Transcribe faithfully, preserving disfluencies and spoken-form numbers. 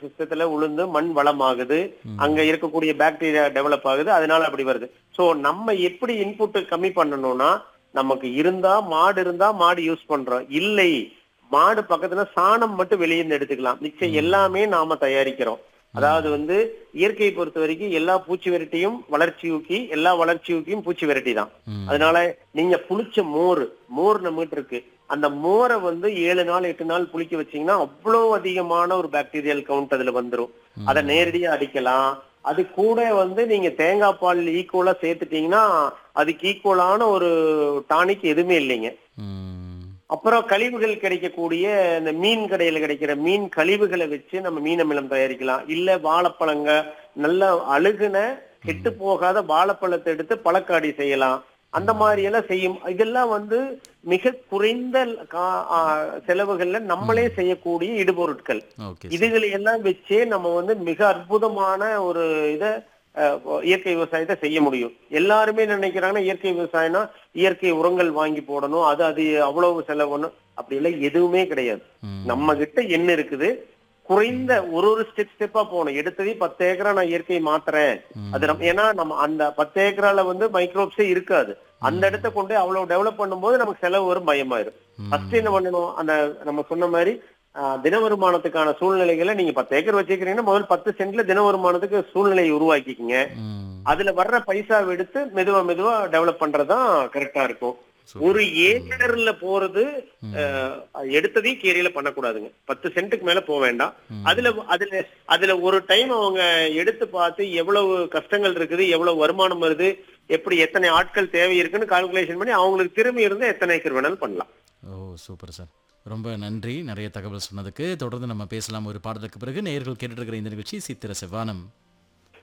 சிஸ்டத்துல உளுந்து மண் வளமாகுது, அங்க இருக்கக்கூடிய பாக்டீரியா டெவலப் ஆகுது, அதனால அப்படி வருது. சோ நம்ம எப்படி இன்புட் கம்மி பண்ணணும்னா, நமக்கு இருந்தா மாடு இருந்தா மாடு யூஸ் பண்றோம், இல்லை மாடு பக்கத்துல சாணம் மட்டும் வெளியே இருந்து எடுத்துக்கலாம், மிச்சம் எல்லாமே நாம தயாரிக்கிறோம். அதாவது வந்து இயற்கையை பொறுத்த வரைக்கும் எல்லா பூச்சி விரட்டியும் வளர்ச்சி ஊக்கி, எல்லா வளர்ச்சி ஊக்கியும் பூச்சி விரட்டி தான். அதனால நீங்க புளிச்ச மோர் மோர் நம்மகிட்ட இருக்கு, அந்த மோரை வந்து ஏழு நாள் எட்டு நாள் புளிக்க வச்சீங்கன்னா அவ்வளவு அதிகமான ஒரு பாக்டீரியல் கவுண்ட் அதுல வந்துடும். அதை நேரடியா அடிக்கலாம். அது கூட வந்து நீங்க தேங்காய் பால் ஈக்குவலா சேர்த்துட்டீங்கன்னா அதுக்கு ஈக்குவலான ஒரு டானிக் எதுவுமே இல்லைங்க. அப்புறம் கழிவுகள் கிடைக்கக்கூடிய இந்த மீன் கடையில கிடைக்கிற மீன் கழிவுகளை வச்சு நம்ம மீன் அமிலம் தயாரிக்கலாம். இல்ல வாழைப்பழங்க நல்ல அழுகுன கெட்டு போகாத வாழைப்பழத்தை எடுத்து பழக்காடி செய்யலாம். அந்த மாதிரி எல்லாம் செய்யும். இதெல்லாம் வந்து மிக குறைந்த செலவுகள்ல நம்மளே செய்யக்கூடிய இடுபொருட்கள். இதுகளை எல்லாம் வச்சே நம்ம வந்து மிக அற்புதமான ஒரு இதை இயற்கை விவசாயத்தை செய்ய முடியும். எல்லாருமே நினைக்கிறாங்கன்னா இயற்கை விவசாயம்னா இயற்கை உரங்கள் வாங்கி போடணும், அது அது அவ்வளவு செலவுன்னு, அப்படி எல்லாம் எதுவுமே கிடையாது. நம்ம கிட்ட என்ன இருக்குது, குறைந்த ஒரு ஒரு ஸ்டெப் ஸ்டெப்பா போகணும். எடுத்ததே பத்து ஏக்கரா நான் இயற்கை மாத்துறேன், அது நம்ம ஏன்னா நம்ம அந்த பத்து ஏக்கரால வந்து மைக்ரோப்ஸே இருக்காது. அந்த இடத்த கொண்டு அவ்வளவு டெவலப் பண்ணும்போது நமக்கு செலவு வரும், பயமாயிரும். ஃபர்ஸ்ட் என்ன பண்ணணும், அந்த நம்ம சொன்ன மாதிரி தின வருமானத்துக்கான சூழ்நிலைகளை நீங்க பத்து ஏக்கர் வச்சுக்கிறீங்கன்னா முதல் பத்து சென்ட்ல தின வருமானத்துக்கு சூழ்நிலையை உருவாக்கிக்கிங்க. அதுல வர்ற பைசாவை எடுத்து மெதுவா மெதுவா டெவலப் பண்றதுதான் கரெக்டா இருக்கும். ஒரு ஏக்கர்ல போறது எடுத்ததையும் கேரியில பண்ணக்கூடாதுங்க. பத்து சென்ட்டுக்கு மேல போக வேண்டாம். அதுல அதுல அதுல ஒரு டைம் அவங்க எடுத்து பார்த்து எவ்வளவு கஷ்டங்கள் இருக்குது, எவ்வளவு வருமானம் வருது, எப்படி எத்தனை ஆட்கள் தேவை இருக்குன்னு கால்குலேஷன் பண்ணி அவங்களுக்கு திரும்பி இருந்து எத்தனை ஏக்கர் வேணாலும் பண்ணலாம். ஓ சூப்பர் சார், ரொம்ப நன்றி நிறைய தகவல் சொன்னதுக்கு. தொடர்ந்து நம்ம பேசலாம் ஒரு பாடலுக்கு பிறகு. நேயர்கள் கேட்டுட்டு இருக்கிற இந்த நிகழ்ச்சி சித்திர செவ்வானம்.